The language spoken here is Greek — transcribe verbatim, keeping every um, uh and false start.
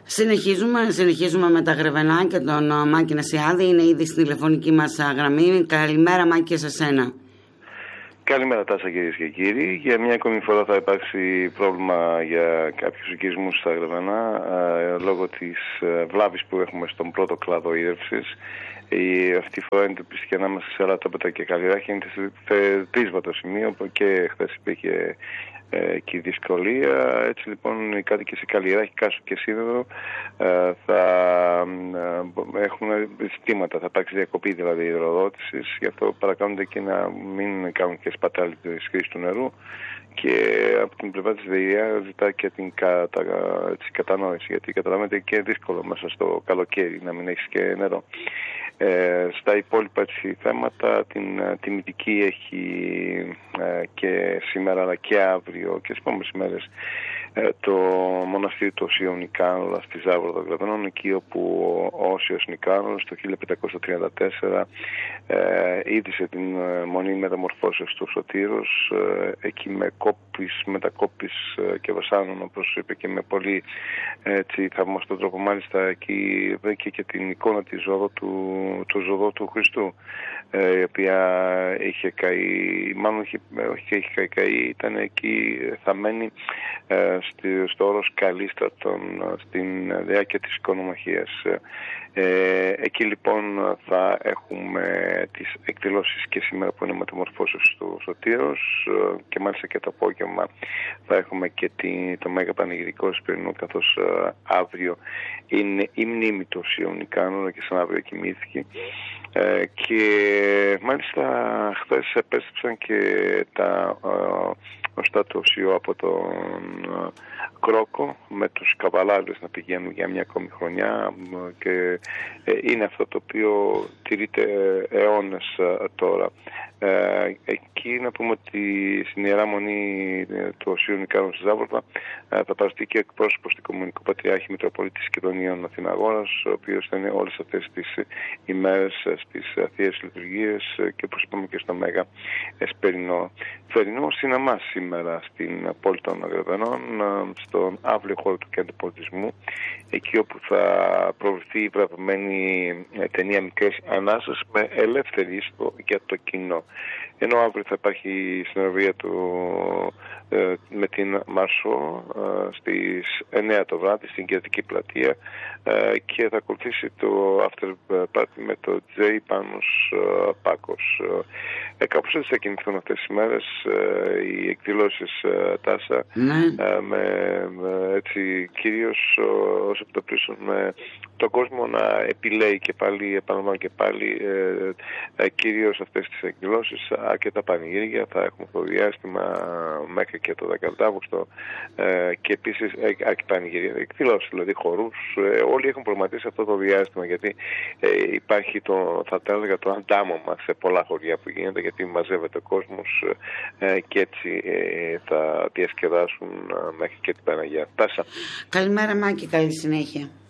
Συνεχίζουμε, συνεχίζουμε με τα Γρεβενά και τον Μάκη Νασιάδη. Είναι ήδη στην τηλεφωνική μας γραμμή. Καλημέρα, Μάκη, και σε σένα. Καλημέρα, Τάσα, κυρίες και κύριοι. Για μια ακόμη φορά θα υπάρξει πρόβλημα για κάποιους οικισμούς στα Γρεβενά λόγω της βλάβης που έχουμε στον πρώτο κλάδο ίδρυυσης. Η, αυτή η φορά είναι τυπιστική ανάμεσα σε Αλατόπετα και Καλλιράχη. Είναι σε τρίσβατο σημείο και χθες υπήρχε ε, και η δυσκολία. Έτσι λοιπόν οι κάτοικοι σε Καλλιράχη, Κάσου και Σύνοδο ε, θα ε, έχουν ζητήματα. Θα υπάρξει διακοπή δηλαδή υδροδότησης. Γι' αυτό παρακαλούνται και να μην κάνουν και σπατάλη της χρήσης του νερού. Και από την πλευρά της ΔΕΙΑ ζητά και την κατα... κατανόηση, γιατί καταλαβαίνετε και δύσκολο μέσα στο καλοκαίρι να μην έχεις και νερό. Ε, στα υπόλοιπα έτσι, θέματα, την τιμητική έχει ε, και σήμερα αλλά και αύριο και στις επόμενες μέρες ε, το μοναστήρι του Οσίων Νικάνολα στη Ζάβρο των Γρεβενών, εκεί όπου ο Όσιος Νικάνολος το χίλια πεντακόσια τριάντα τέσσερα ε, είδησε την ε, μονή μεταμορφώσεως του Σωτήρος, ε, εκεί με κόπης, μετακόπης ε, και βασάνων, όπως είπε, και με πολύ έτσι, θαυμαστό τρόπο. Μάλιστα εκεί βρήκε και την εικόνα της ζωδό του, του ζωδό του Χριστού, ε, η οποία είχε καεί, μάλλον είχε, όχι είχε καεί, καεί, ήταν εκεί θαμμένη ε, στο όρος Καλίστρατον στην διάρκεια της οικονομαχίας. Ε, εκεί λοιπόν θα έχουμε τις εκδηλώσεις και σήμερα που είναι μεταμορφώσεις του Σωτήρος και μάλιστα και το απόγευμα θα έχουμε και τη, το Μέγα Πανηγυρικό Σπυρινού, καθώς ε, αύριο είναι η μνήμη του Οσίων Νικάνολα και σαν αύριο κοιμήθηκε. Ε, και μάλιστα χθες επέστρεψαν και τα ε, οστά του Οσίου από τον ε, Κρόκο με τους καβαλάρες να πηγαίνουν για μια ακόμη χρονιά και ε, είναι αυτό το οποίο τηρείται αιώνες ε, τώρα. Ε, εκεί να πούμε ότι στην Ιερά Μονή του Οσίου Νικάνολα στη Ζάβροβα ε, θα παραστεί και εκπρόσωπος του Οικουμενικού Πατριάρχη Μητροπολίτης Κεδωνίων Αθηναγόρας, ο οποίος θα είναι όλες αυτές τις ημέρες στις Θείες Λειτουργίες και όπως είπαμε και στο Μέγα Εσπερινό. Θερινό σινεμά σήμερα στην πόλη των Γρεβενών, στον αύριο χώρο του Κέντρου Πολιτισμού, εκεί όπου θα προβληθεί η βραβευμένη ταινία Μικρές Ανάσες με ελεύθερη είσοδο για το κοινό. Ενώ αύριο θα υπάρχει η συνεργασία του ε, με την Μαρσό ε, στις εννιά το βράδυ στην Κεντρική Πλατεία ε, και θα ακολουθήσει το after party με το Τζέι Πάνος ε, Πάκος. Ε, κάπως έτσι θα κινηθούν αυτές τις μέρες ε, οι εκδηλώσεις ε, Τάσα, ναι. ε, με, με, έτσι, κυρίως ως επιτοπλίσουν με τον κόσμο να επιλέγει και πάλι, επαναλαμβάνω και πάλι, ε, ε, κυρίως αυτές τις εκδηλώσεις, αρκετά πανηγύρια θα έχουμε το διάστημα μέχρι και το δέκατο Αύγουστο ε, και επίσης ε, αρκετά πανηγύρια, εκδηλώσεις, δηλαδή χορούς, ε, όλοι έχουν προγραμματίσει αυτό το διάστημα, γιατί ε, υπάρχει το, θα τα έλεγα, το αντάμωμα σε πολλά χωριά που γίνεται, γιατί μαζεύεται ο κόσμος ε, και έτσι ε, θα διασκεδάσουν ε, μέχρι και την Παναγία. Τάσα. Καλημέρα, Μάκη, καλή συνέχεια.